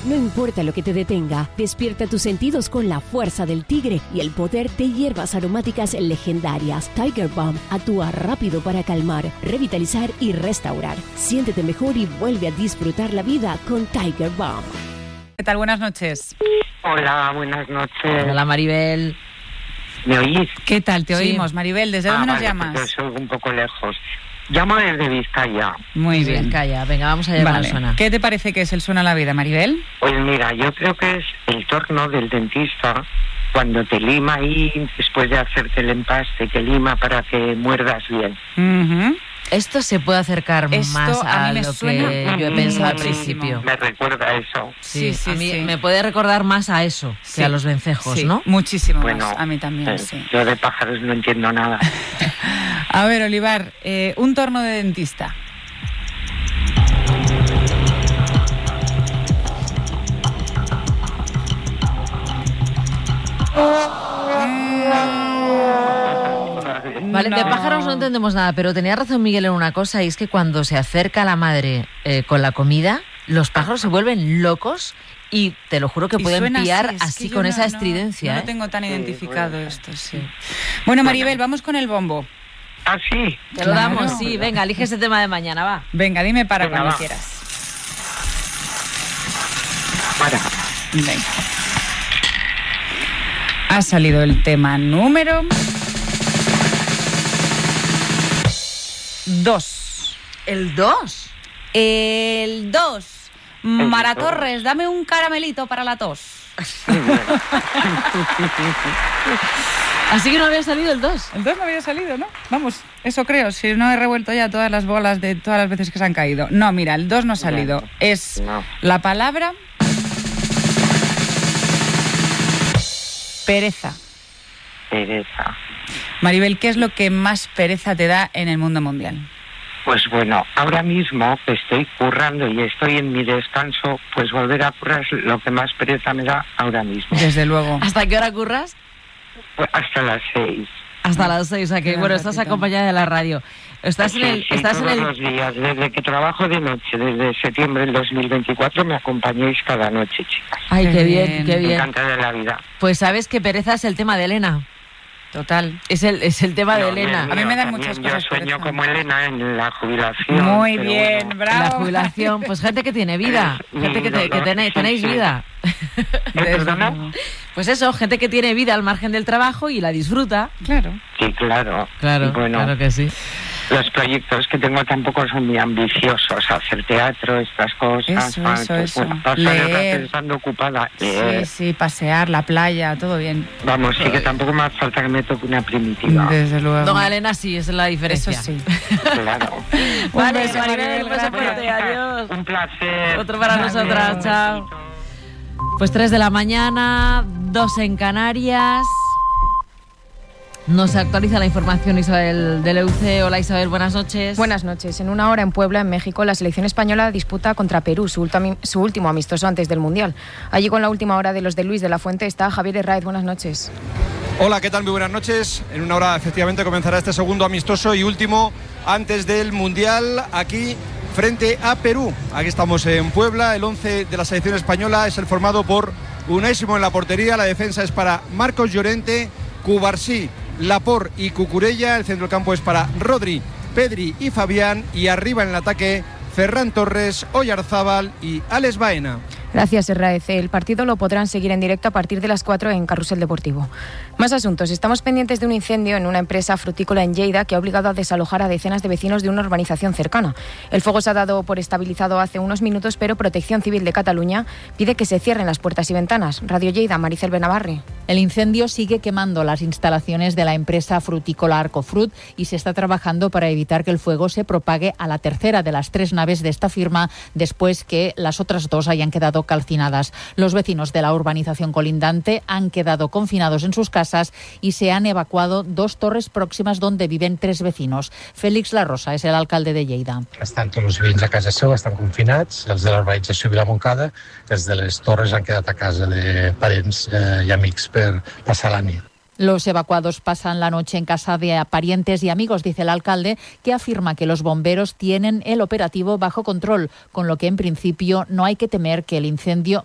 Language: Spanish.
No importa lo que te detenga, despierta tus sentidos con la fuerza del tigre y el poder de hierbas aromáticas legendarias. Tiger Balm actúa rápido para calmar, revitalizar y restaurar. Siéntete mejor y vuelve a disfrutar la vida con Tiger Balm. ¿Qué tal? Buenas noches. Hola, buenas noches. Hola, Maribel. ¿Me oís? ¿Qué tal? Te Sí. oímos, Maribel. ¿Desde dónde nos vale, llamas? Pues soy un poco lejos. Llamo desde Vizcaya. Muy bien. Calla, venga, vamos a llamar Vale. al Suena. ¿Qué te parece que es el Suena a la Vida, Maribel? Pues mira, yo creo que es el torno del dentista cuando te lima ahí, después de hacerte el empaste, te lima para que muerdas bien. Uh-huh. Esto se puede acercar Esto más a a mí me lo suena que yo he pensado al muchísimo. principio. Me recuerda a eso. Sí, a mí sí. me puede recordar más a eso Sí. que a los vencejos, Sí, ¿no? muchísimo Bueno, más. A mí también, sí. yo de pájaros no entiendo nada. A ver, Olivar, un torno de dentista. Vale, de No. pájaros no entendemos nada, pero tenía razón Miguel en una cosa, y es que cuando se acerca la madre con la comida, los pájaros se vuelven locos y te lo juro que Y pueden suena piar es que así yo con no- esa estridencia. No ¿eh? lo tengo tan Sí, identificado bueno. esto, sí. Bueno, Maribel, vamos con el bombo. Ah, sí. Te lo Claro. damos, sí. Venga, elige ese tema de mañana, va. Venga, dime para Venga, cuando va. quieras. Para. Venga. Ha salido el tema número 2. ¿El 2? El 2. Mara Torres, dame un caramelito para la tos. Así que no había salido el 2. El 2 no había salido, ¿no? Vamos, eso creo, si no he revuelto ya todas las bolas de todas las veces que se han caído. No, mira, el 2 no ha salido. Es No. la palabra pereza. Pereza. Maribel, ¿qué es lo que más pereza te da en el mundo mundial? Pues bueno, ahora mismo que estoy currando y estoy en mi descanso, pues volver a currar es lo que más pereza me da ahora mismo. Desde luego. ¿Hasta qué hora curras? Pues hasta las 6. Hasta las 6, o sea que, Queda bueno, un estás ratito. acompañada de la radio. Estás Sí, en el... sí, estás en todos el... los días, desde que trabajo de noche, desde septiembre del 2024, me acompañéis cada noche, chicas. Ay, Qué qué bien, bien. qué Me bien. encanta de la vida. Pues sabes que pereza es el tema de Elena. Total. Es el tema de No, Elena. Dios A mí me dan también muchas yo cosas sueño pereza. como Elena en la jubilación. Muy pero bien, bueno. bravo. La jubilación, pues gente que tiene vida, gente que tenéis Sí, sí. vida. ¿Perdona? Pues eso, gente que tiene vida al margen del trabajo y la disfruta. Claro. Sí, claro. Y bueno, que sí. los proyectos que tengo tampoco son muy ambiciosos. Hacer teatro, estas cosas. Eso. Bueno, pasar el rato Leer. estando ocupada. Sí, pasear, la playa, todo bien. Vamos, sí que tampoco me hace falta que me toque una primitiva. Desde luego. Don Elena sí, esa es la diferencia. Eso sí. Claro. Vale, beso, Maribel, un beso gracias. fuerte, adiós. Un placer. Otro para Adiós. nosotras, chao. Pues 3 de la mañana, 2 en Canarias. Nos actualiza la información Isabel de Leuce. Hola Isabel, buenas noches. Buenas noches. En una hora en Puebla, en México, la selección española disputa contra Perú, su último amistoso antes del Mundial. Allí con la última hora de los de Luis de la Fuente está Javier Herráez. Buenas noches. Hola, ¿qué tal? Muy buenas noches. En una hora efectivamente comenzará este segundo amistoso y último antes del Mundial aquí frente a Perú. Aquí estamos en Puebla. El 11 de la selección española es el formado por Unai Simón en la portería. La defensa es para Marcos Llorente, Cubarsí, Laporte y Cucurella. El centro del campo es para Rodri, Pedri y Fabián. Y arriba en el ataque, Ferran Torres, Oyarzábal y Alex Baena. Gracias, Herráez. El partido lo podrán seguir en directo a partir de las 4 en Carrusel Deportivo. Más asuntos. Estamos pendientes de un incendio en una empresa frutícola en Lleida que ha obligado a desalojar a decenas de vecinos de una urbanización cercana. El fuego se ha dado por estabilizado hace unos minutos, pero Protección Civil de Cataluña pide que se cierren las puertas y ventanas. Radio Lleida, Maricel Benavarri. El incendio sigue quemando las instalaciones de la empresa frutícola Arcofrut y se está trabajando para evitar que el fuego se propague a la tercera de las 3 naves de esta firma después que las otras 2 hayan quedado calcinadas. Los vecinos de la urbanización colindante han quedado confinados en sus casas y se han evacuado 2 torres próximas donde viven 3 vecinos. Félix La Rosa és el alcalde de Lleida. Estan tots els veïns a casa seva, estan confinats, els de la urbanització Vila Montcada, els de les torres han quedat a casa de parents i amics per passar la nit. Los evacuados pasan la noche en casa de parientes y amigos, dice el alcalde, que afirma que los bomberos tienen el operativo bajo control, con lo que en principio no hay que temer que el incendio